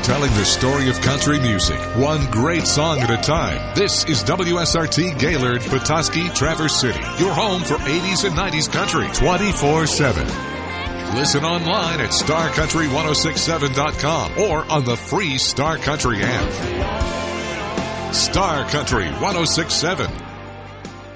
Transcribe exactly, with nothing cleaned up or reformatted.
telling the story of country music, one great song at a time. This is W S R T Gaylord, Petoskey, Traverse City, your home for eighties and nineties country twenty-four seven. Listen online at star country ten sixty-seven dot com or on the free Star Country app. Star Country ten sixty-seven.